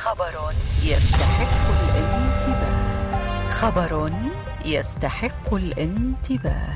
خبر يستحق الانتباه. خبر يستحق الانتباه.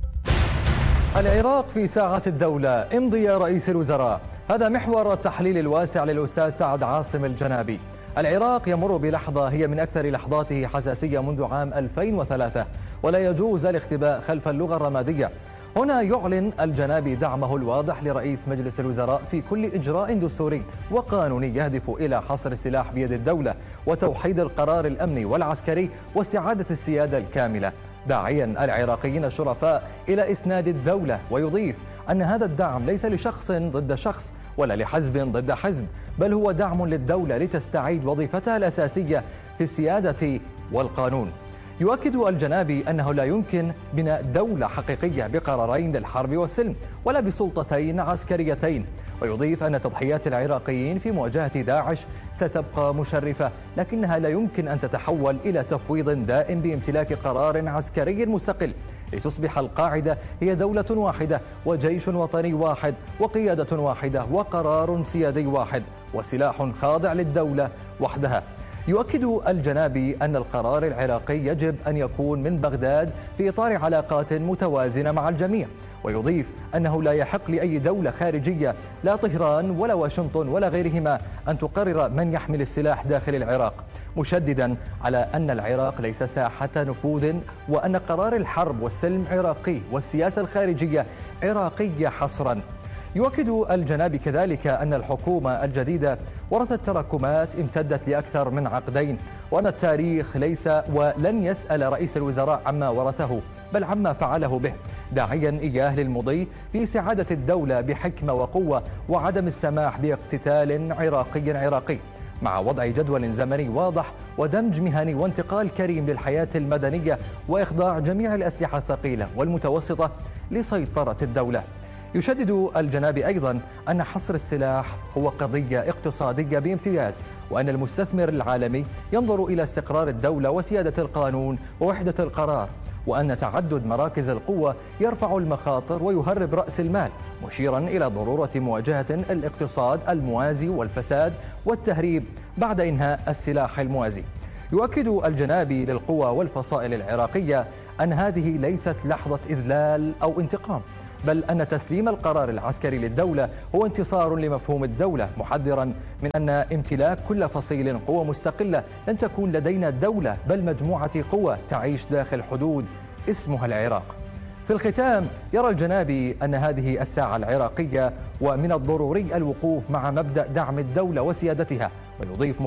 العراق في ساعة الدولة، امضي يا رئيس الوزراء. هذا محور التحليل الواسع للأستاذ سعد عاصم الجنابي. العراق يمر بلحظة هي من أكثر لحظاته حساسية منذ عام 2003، ولا يجوز الاختباء خلف اللغة الرمادية. هنا يعلن الجنابي دعمه الواضح لرئيس مجلس الوزراء في كل إجراء دستوري وقانوني يهدف إلى حصر السلاح بيد الدولة وتوحيد القرار الأمني والعسكري واستعادة السيادة الكاملة، داعيا العراقيين الشرفاء إلى إسناد الدولة. ويضيف أن هذا الدعم ليس لشخص ضد شخص ولا لحزب ضد حزب، بل هو دعم للدولة لتستعيد وظيفتها الأساسية في السيادة والقانون. يؤكد الجنابي أنه لا يمكن بناء دولة حقيقية بقرارين للحرب والسلم ولا بسلطتين عسكريتين. ويضيف أن تضحيات العراقيين في مواجهة داعش ستبقى مشرفة، لكنها لا يمكن أن تتحول إلى تفويض دائم بامتلاك قرار عسكري مستقل، لتصبح القاعدة هي دولة واحدة وجيش وطني واحد وقيادة واحدة وقرار سيادي واحد وسلاح خاضع للدولة وحدها. يؤكد الجنابي أن القرار العراقي يجب أن يكون من بغداد في إطار علاقات متوازنة مع الجميع. ويضيف أنه لا يحق لأي دولة خارجية، لا طهران ولا واشنطن ولا غيرهما، أن تقرر من يحمل السلاح داخل العراق، مشددا على أن العراق ليس ساحة نفوذ، وأن قرار الحرب والسلم عراقي والسياسة الخارجية عراقية حصرا. يؤكد الجنابي كذلك أن الحكومة الجديدة ورثت تراكمات امتدت لأكثر من عقدين، وأن التاريخ ليس ولن يسأل رئيس الوزراء عما ورثه بل عما فعله به، داعيا إياه للمضي في سعادة الدولة بحكمة وقوة وعدم السماح باقتتال عراقي مع وضع جدول زمني واضح ودمج مهني وانتقال كريم للحياة المدنية وإخضاع جميع الأسلحة الثقيلة والمتوسطة لسيطرة الدولة. يشدد الجنابي أيضا أن حصر السلاح هو قضية اقتصادية بامتياز، وأن المستثمر العالمي ينظر إلى استقرار الدولة وسيادة القانون ووحدة القرار، وأن تعدد مراكز القوة يرفع المخاطر ويهرب رأس المال، مشيرا إلى ضرورة مواجهة الاقتصاد الموازي والفساد والتهريب بعد إنهاء السلاح الموازي. يؤكد الجنابي للقوى والفصائل العراقية أن هذه ليست لحظة إذلال أو انتقام، بل أن تسليم القرار العسكري للدولة هو انتصار لمفهوم الدولة، محذرا من أن امتلاك كل فصيل قوة مستقلة لن تكون لدينا دولة، بل مجموعة قوى تعيش داخل حدود اسمها العراق. في الختام يرى الجنابي أن هذه الساعة العراقية ومن الضروري الوقوف مع مبدأ دعم الدولة وسيادتها، ويضيف